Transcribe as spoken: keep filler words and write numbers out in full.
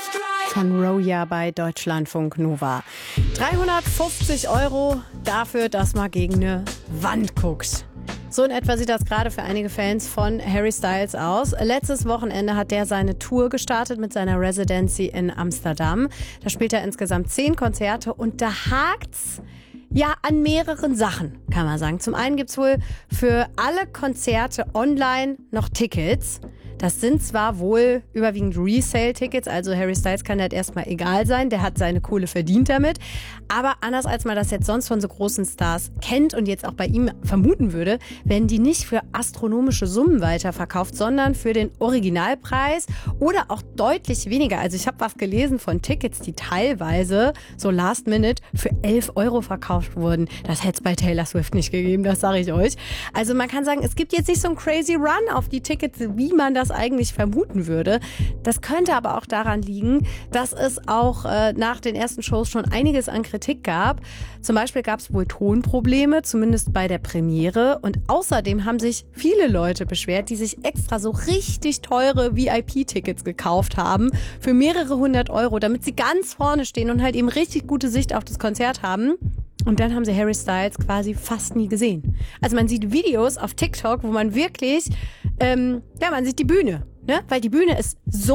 Von Roya bei Deutschlandfunk Nova. dreihundertfünfzig Euro dafür, dass man gegen eine Wand guckt. So in etwa sieht das gerade für einige Fans von Harry Styles aus. Letztes Wochenende hat der seine Tour gestartet mit seiner Residency in Amsterdam. Da spielt er insgesamt zehn Konzerte und da hakt's ja an mehreren Sachen, kann man sagen. Zum einen gibt's wohl für alle Konzerte online noch Tickets. Das sind zwar wohl überwiegend Resale-Tickets, also Harry Styles kann das erstmal egal sein, der hat seine Kohle verdient damit. Aber anders als man das jetzt sonst von so großen Stars kennt und jetzt auch bei ihm vermuten würde, werden die nicht für astronomische Summen weiterverkauft, sondern für den Originalpreis oder auch deutlich weniger. Also ich habe was gelesen von Tickets, die teilweise so last minute für elf Euro verkauft wurden. Das hätte es bei Taylor Swift nicht gegeben, das sage ich euch. Also man kann sagen, es gibt jetzt nicht so einen crazy Run auf die Tickets, wie man das eigentlich vermuten würde. Das könnte aber auch daran liegen, dass es auch äh, nach den ersten Shows schon einiges an Kritik gab. Zum Beispiel gab es wohl Tonprobleme, zumindest bei der Premiere. Und außerdem haben sich viele Leute beschwert, die sich extra so richtig teure V I P-Tickets gekauft haben für mehrere hundert Euro, damit sie ganz vorne stehen und halt eben richtig gute Sicht auf das Konzert haben. Und dann haben sie Harry Styles quasi fast nie gesehen. Also man sieht Videos auf TikTok, wo man wirklich, ähm, ja, man sieht die Bühne, ne? Weil die Bühne ist so